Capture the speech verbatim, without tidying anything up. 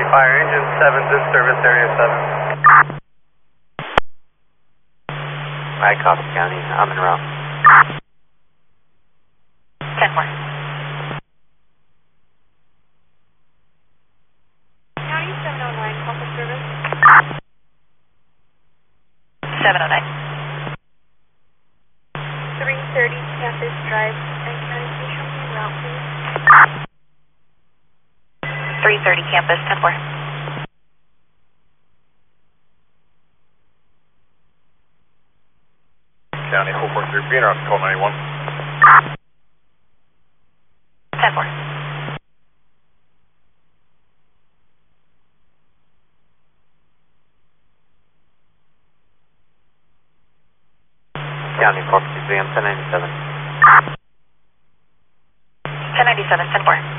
Fire engine seven to service area seven. I copy County, I'm en route. ten four. County seven oh nine, call for service. seven oh nine. three thirty Campus Drive, and County, can you show me en route, please? three thirty Campus, ten four. County four four three, being around call ninety-one. ten four. County four four three, I'm ten ninety-seven. ten ninety-seven, ten four.